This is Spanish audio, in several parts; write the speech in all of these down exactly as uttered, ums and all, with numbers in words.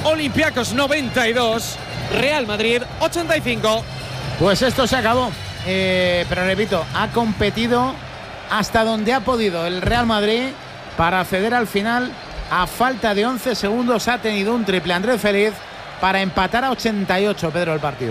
Olympiacos noventa y dos, Real Madrid ochenta y cinco. Pues esto se acabó, eh, pero repito, ha competido hasta donde ha podido el Real Madrid para acceder al final. A falta de once segundos ha tenido un triple Andrés Feliz para empatar a ochenta y ocho, Pedro, el partido.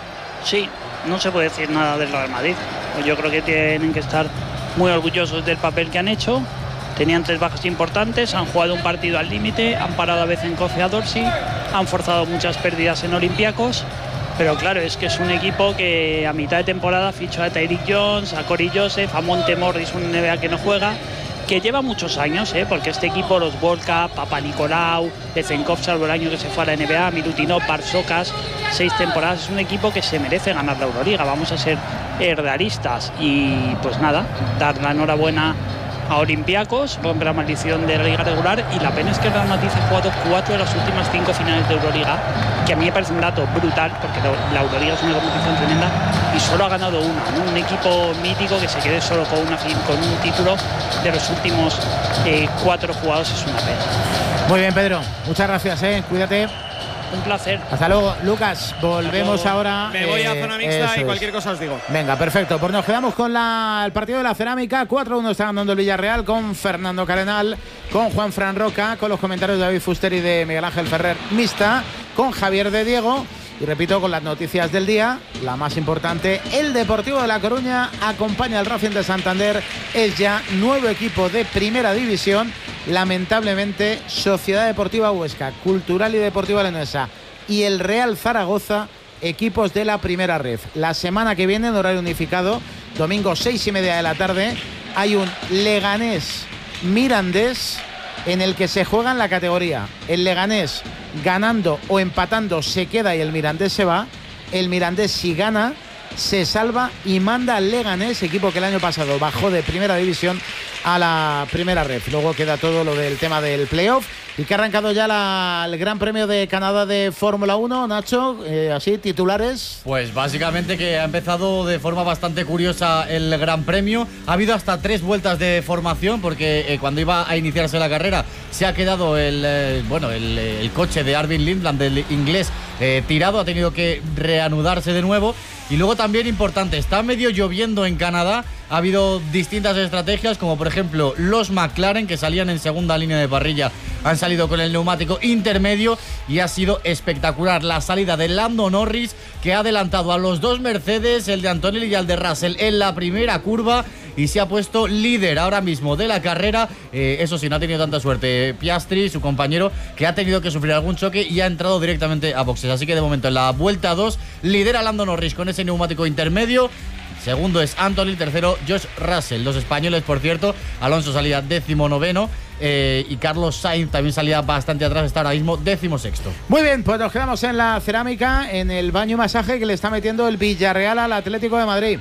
Sí, no se puede decir nada del Real Madrid. Yo creo que tienen que estar muy orgullosos del papel que han hecho. Tenían tres bajas importantes, han jugado un partido al límite, han parado a veces en Coce a Dorsey, han forzado muchas pérdidas en Olympiacos. Pero claro, es que es un equipo que a mitad de temporada fichó a Tyreek Jones, a Corey Joseph, a Monte Morris, un N B A que no juega, que lleva muchos años, ¿eh? Porque este equipo, los Volca, Papa Nicolau, Bezenkov, salvo el año que se fue a la N B A, Milutinov, Barsocas, seis temporadas, es un equipo que se merece ganar la Euroliga. Vamos a ser realistas y pues nada, dar la enhorabuena a Olympiacos, rompe la maldición de la liga regular, y la pena es que el Real Madrid ha jugado cuatro de las últimas cinco finales de Euroliga, que a mí me parece un dato brutal, porque la Euroliga es una competición tremenda y solo ha ganado una, ¿no? Un equipo mítico que se quede solo con, una, con un título de los últimos eh, cuatro jugados es una pena. Muy bien, Pedro, muchas gracias, ¿eh? Cuídate. Un placer. Hasta luego, Lucas. Volvemos ahora. Me voy a eh, zona mixta y es. cualquier cosa os digo. Venga, perfecto. Pues nos quedamos con la, el partido de la Cerámica. cuatro uno está ganando el Villarreal con Fernando Carenal, con Juan Fran Roca, con los comentarios de David Fuster y de Miguel Ángel Ferrer mixta, con Javier de Diego. Y repito, con las noticias del día, la más importante, el Deportivo de La Coruña acompaña al Racing de Santander. Es ya nuevo equipo de primera división. Lamentablemente, Sociedad Deportiva Huesca, Cultural y Deportiva Leonesa y el Real Zaragoza, equipos de la primera ref. La semana que viene, en horario unificado, domingo seis y media de la tarde, hay un Leganés Mirandés en el que se juega en la categoría. El Leganés ganando o empatando se queda y el Mirandés se va. El Mirandés, si gana, se salva y manda al Leganés, equipo que el año pasado bajó de primera división a la primera ref. Luego queda todo lo del tema del playoff y que ha arrancado ya la, el Gran Premio de Canadá de Fórmula uno. Nacho, eh, así, titulares. Pues básicamente que ha empezado de forma bastante curiosa el Gran Premio. Ha habido hasta tres vueltas de formación porque eh, cuando iba a iniciarse la carrera se ha quedado el, eh, bueno, el, el coche de Arvin Lindland, del inglés, eh, tirado. Ha tenido que reanudarse de nuevo. Y luego también importante, está medio lloviendo en Canadá. Ha habido distintas estrategias, como por ejemplo los McLaren, que salían en segunda línea de parrilla, han salido con el neumático intermedio y ha sido espectacular la salida de Lando Norris, que ha adelantado a los dos Mercedes, el de Antonelli y el de Russell, en la primera curva y se ha puesto líder ahora mismo de la carrera. Eh, eso sí, no ha tenido tanta suerte Piastri, su compañero, que ha tenido que sufrir algún choque y ha entrado directamente a boxes. Así que de momento en la vuelta dos lidera Lando Norris con ese neumático intermedio. Segundo es Anthony, tercero Josh Russell. Los españoles, por cierto, Alonso salía décimo noveno eh, y Carlos Sainz también salía bastante atrás, está ahora mismo décimo sexto. Muy bien, pues nos quedamos en la Cerámica, en el baño y masaje que le está metiendo el Villarreal al Atlético de Madrid.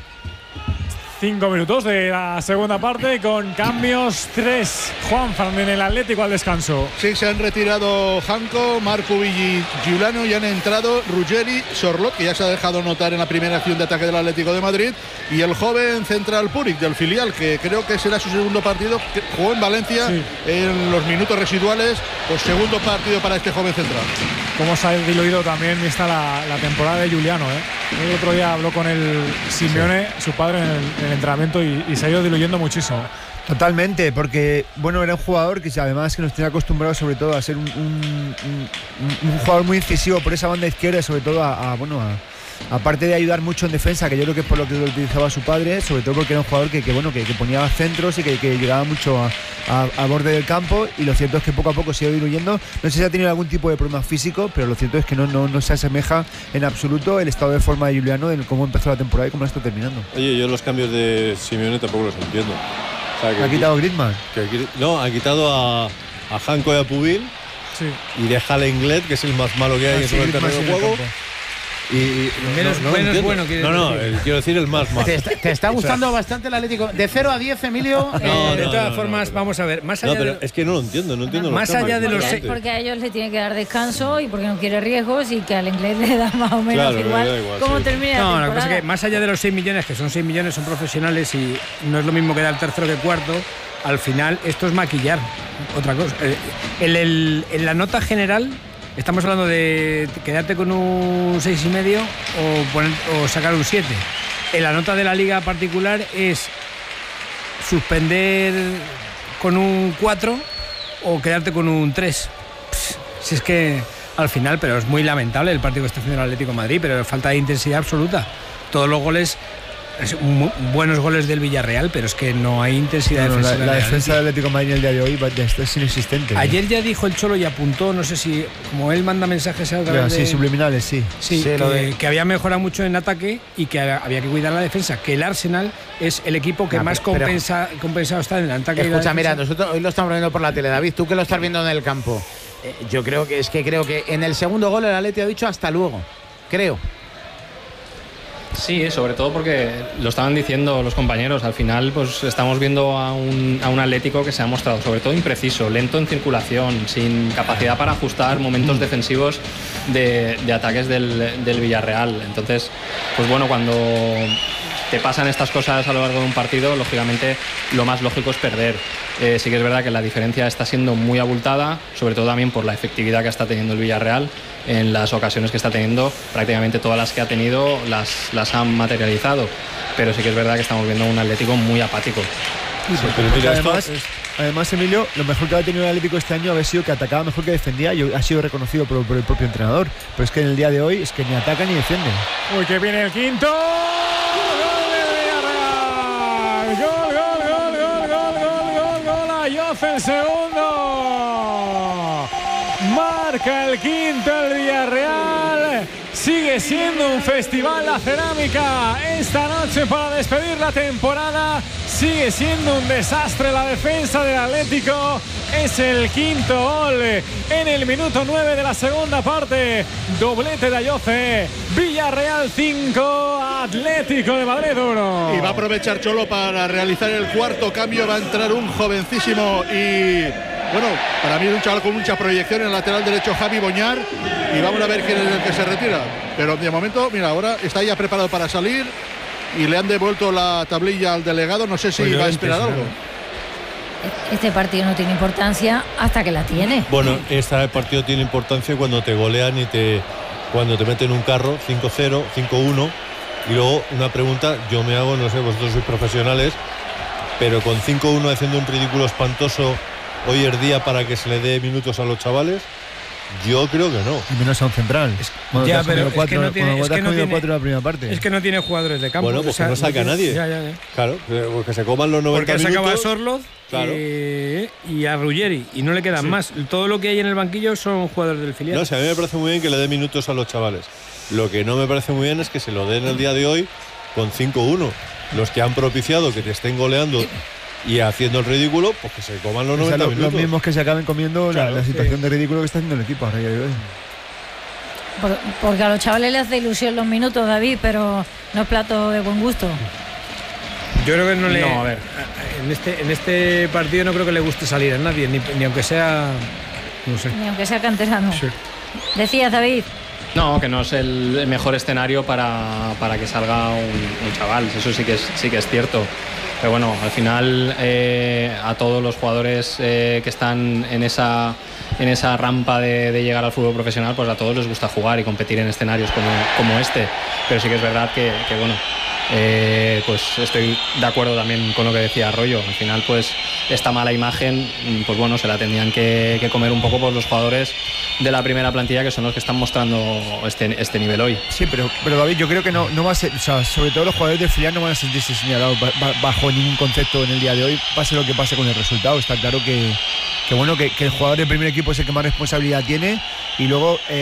Cinco minutos de la segunda parte con cambios. Tres Juanfran en el Atlético al descanso. Sí, se han retirado Janko, Marco Villi, Giuliano y han entrado Ruggeri, Sorlot, que ya se ha dejado notar en la primera acción de ataque del Atlético de Madrid, y el joven central Puric del filial, que creo que será su segundo partido, que jugó en Valencia sí. en los minutos residuales, pues segundo partido para este joven central. Cómo se ha diluido también vista la, la temporada de Giuliano, ¿eh? El otro día habló con el Simeone, sí. su padre, en el, en el entrenamiento y, y se ha ido diluyendo muchísimo. Totalmente, porque bueno, era un jugador que además que nos tenía acostumbrados sobre todo a ser un, un, un, un jugador muy incisivo por esa banda izquierda y sobre todo a, a bueno a aparte de ayudar mucho en defensa, que yo creo que es por lo que lo utilizaba su padre, sobre todo porque era un jugador que, que bueno que, que ponía centros y que, que llegaba mucho a, a, a borde del campo, y lo cierto es que poco a poco se ha ido diluyendo. No sé si ha tenido algún tipo de problema físico, pero lo cierto es que no, no, no se asemeja en absoluto el estado de forma de Giuliano, de cómo empezó la temporada y cómo la está terminando. Oye, yo los cambios de Simeone tampoco los entiendo. O sea, que ¿Ha quitado Griezmann? Que, no, ha quitado a, a Janko y a Pubil sí. y deja a Lenglet, que es el más malo que hay ah, en sí, todo el terreno de juego. Y, y menos no, no bueno, es bueno no, no, el, quiero decir el más malo. ¿Te está, te está gustando o sea, bastante el Atlético? De cero a diez, Emilio. No, eh, no, de todas no, formas, no, vamos a ver. Más allá no, pero de, es que no lo entiendo, no entiendo. Más allá de los porque, porque a ellos le tiene que dar descanso y porque no quiere riesgos y que al inglés le da más o menos claro, igual, igual cómo sí. termina no, la temporada. No, la cosa es que más allá de los seis millones, que son seis millones, son profesionales y no es lo mismo que dar tercero que cuarto. Al final esto es maquillar. Otra cosa. En, el, en la nota general estamos hablando de quedarte con un seis y medio o, poner, o sacar un siete. En la nota de la liga particular es suspender con un cuatro o quedarte con un tres. Pss, si es que al final, pero es muy lamentable el partido que está haciendo el Atlético de Madrid, pero falta de intensidad absoluta. Todos los goles, muy buenos goles del Villarreal, pero es que no hay intensidad no, defensiva. La, la defensa del Atlético de Madrid el día de hoy es inexistente. Ayer ya dijo el Cholo y apuntó, no sé si, como él manda mensajes a través ya, de... Sí, subliminales, sí. Sí, sí que, de... que había mejorado mucho en ataque y que había que cuidar la defensa, que el Arsenal es el equipo que no, más pero, compensa, pero, compensado está en el ataque. Escucha, mira, nosotros hoy lo estamos viendo por la tele, David, tú que lo estás viendo en el campo. Eh, yo creo que es que creo que en el segundo gol el Atleti ha dicho hasta luego, creo. Sí, sobre todo porque lo estaban diciendo los compañeros. Al final, pues estamos viendo a un, a un Atlético que se ha mostrado sobre todo impreciso, lento en circulación, sin capacidad para ajustar momentos defensivos de, de ataques del, del Villarreal. Entonces, pues bueno, cuando te pasan estas cosas a lo largo de un partido, lógicamente lo más lógico es perder. Eh, sí que es verdad que la diferencia está siendo muy abultada, sobre todo también por la efectividad que está teniendo el Villarreal. En las ocasiones que está teniendo, prácticamente todas las que ha tenido las, las han materializado, pero sí que es verdad que estamos viendo un Atlético muy apático. Sí, pero mira, además, esto... además, Emilio, lo mejor que ha tenido el Atlético este año ha sido que atacaba mejor que defendía y ha sido reconocido por, por el propio entrenador, pero es que en el día de hoy es que ni ataca ni defiende. Uy, que viene el quinto. Gol, gol, gol, gol, gol, gol, gol, gol, gol, Ayoce el segundo. Marca el quinto el Villarreal. Sigue siendo un festival la cerámica esta noche para despedir la temporada. Sigue siendo un desastre la defensa del Atlético. Es el quinto gol en el minuto nueve de la segunda parte. Doblete de Ayoce. Villarreal cinco, Atlético de Madrid uno. Y va a aprovechar Cholo para realizar el cuarto cambio. Va a entrar un jovencísimo y... bueno, para mí es un chaval con mucha proyección en el lateral derecho, Javi Boñar, y vamos a ver quién es el que se retira. Pero de momento, mira, ahora está ya preparado para salir y le han devuelto la tablilla al delegado. No sé si pues va a esperar algo. Este partido no tiene importancia hasta que la tiene. Bueno, este partido tiene importancia cuando te golean y te cuando te meten un carro cinco cero, cinco uno. Y luego una pregunta, yo me hago, no sé, vosotros sois profesionales, pero con cinco uno haciendo un ridículo espantoso hoy es día para que se le dé minutos a los chavales. Yo creo que no. Y menos a un central. Es, ya, pero es cuatro, que no tiene, es que no tiene, cuatro la primera parte. Es que no tiene jugadores de campo. Bueno, pues o sea, que no saca a nadie. Ya, ya, ya. Claro, porque se coman los noventa porque minutos. Porque sacaba a Sorloz claro. y, y a Ruggeri y no le quedan sí. más. Todo lo que hay en el banquillo son jugadores del filial. No, o sea, a mí me parece muy bien que le dé minutos a los chavales. Lo que no me parece muy bien es que se lo den el día de hoy con cinco uno. Los que han propiciado que te estén goleando y haciendo el ridículo, pues que se coman los noventa o sea, lo, minutos. Los mismos que se acaben comiendo claro, la, la situación sí. de ridículo que está haciendo el equipo a día de hoy. Por, porque a los chavales les hace ilusión los minutos, David, pero no es plato de buen gusto. Yo creo que no le... No, a ver. En este, en este partido no creo que le guste salir a nadie, ni, ni aunque sea... No sé. Ni aunque sea canterano. Sí. Decías, David. No, que no es el mejor escenario para, para que salga un, un chaval. Eso sí que es, sí que es cierto. Pero bueno, al final eh, a todos los jugadores eh, que están en esa, en esa rampa de, de llegar al fútbol profesional, pues a todos les gusta jugar y competir en escenarios como, como este. Pero sí que es verdad que, que bueno, eh, pues estoy de acuerdo también con lo que decía Arroyo. Al final, pues esta mala imagen, pues bueno, se la tendrían que, que comer un poco por los jugadores de la primera plantilla, que son los que están mostrando este, este nivel hoy. Sí, pero, pero David, yo creo que no, no va a ser, o sea, sobre todo los jugadores del filial no van a sentirse señalados bajo ningún concepto en el día de hoy, pase lo que pase con el resultado. Está claro que, que bueno, que, que el jugador del primer equipo es el que más responsabilidad tiene y luego eh,